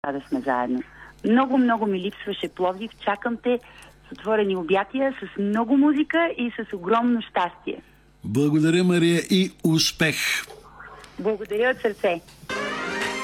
да сме заедно. Много, много ми липсваше Пловдив. Чакам те с отворени обятия, с много музика и с огромно щастие. Благодаря, Мария, и успех! Благодаря от сърце!